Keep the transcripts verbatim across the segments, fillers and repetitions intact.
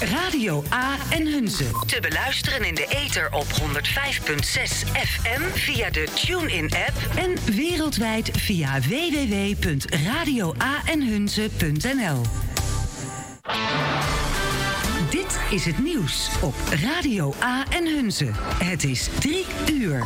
Radio A en Hunze. Te beluisteren in de ether op honderd vijf komma zes F M via de TuneIn-app en wereldwijd via w w w punt radio a en hunze punt n l. Dit is het nieuws op Radio A en Hunze. Het is drie uur.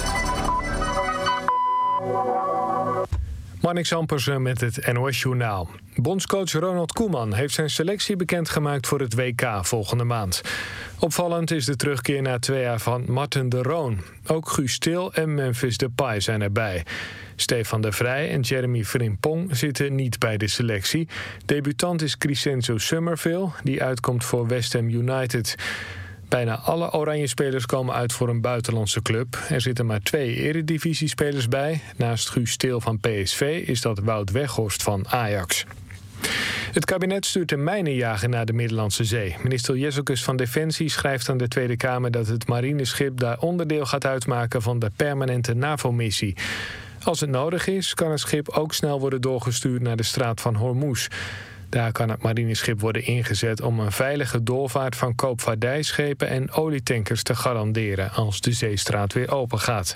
Marnix Ampersen met het N O S-journaal. Bondscoach Ronald Koeman heeft zijn selectie bekendgemaakt voor het W K volgende maand. Opvallend is de terugkeer na twee jaar van Marten de Roon. Ook Guus Til en Memphis Depay zijn erbij. Stefan de Vrij en Jeremy Frimpong zitten niet bij de selectie. Debutant is Crescenzo Summerville, die uitkomt voor West Ham United. Bijna alle Oranje-spelers komen uit voor een buitenlandse club. Er zitten maar twee eredivisiespelers bij. Naast Guus Til van P S V is dat Wout Weghorst van Ajax. Het kabinet stuurt een mijnenjager naar de Middellandse Zee. Minister Jezelkus van Defensie schrijft aan de Tweede Kamer dat het marineschip daar onderdeel gaat uitmaken van de permanente NAVO-missie. Als het nodig is, kan het schip ook snel worden doorgestuurd naar de straat van Hormuz. Daar kan het marineschip worden ingezet om een veilige doorvaart van koopvaardijschepen en olietankers te garanderen als de zeestraat weer open gaat.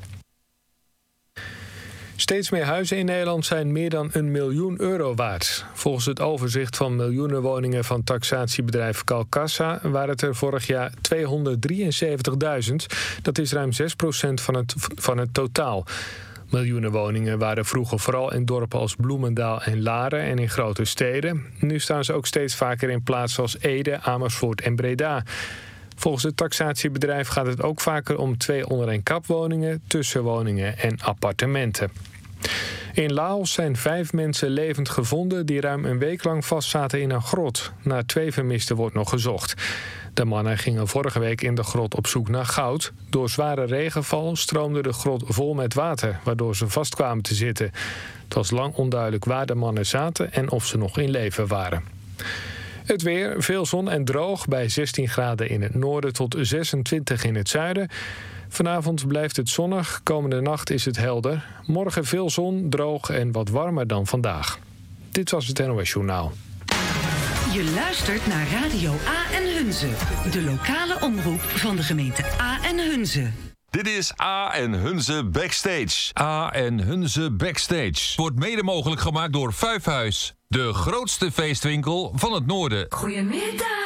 Steeds meer huizen in Nederland zijn meer dan een miljoen euro waard. Volgens het overzicht van miljoenen woningen van taxatiebedrijf Calcassa waren het er vorig jaar tweehonderddrieënzeventigduizend. Dat is ruim zes procent van het, van het totaal. Miljoenen woningen waren vroeger vooral in dorpen als Bloemendaal en Laren en in grote steden. Nu staan ze ook steeds vaker in plaatsen als Ede, Amersfoort en Breda. Volgens het taxatiebedrijf gaat het ook vaker om twee onder-één-kap-woningen, tussenwoningen en appartementen. In Laos zijn vijf mensen levend gevonden die ruim een week lang vastzaten in een grot. Naar twee vermisten wordt nog gezocht. De mannen gingen vorige week in de grot op zoek naar goud. Door zware regenval stroomde de grot vol met water, waardoor ze vastkwamen te zitten. Het was lang onduidelijk waar de mannen zaten en of ze nog in leven waren. Het weer, veel zon en droog bij zestien graden in het noorden tot zesentwintig in het zuiden. Vanavond blijft het zonnig, komende nacht is het helder. Morgen veel zon, droog en wat warmer dan vandaag. Dit was het N O S-journaal. Je luistert naar Radio A en Hunze, de lokale omroep van de gemeente A en Hunze. Dit is A en Hunze Backstage. A en Hunze Backstage wordt mede mogelijk gemaakt door Vijfhuis, de grootste feestwinkel van het noorden. Goedemiddag.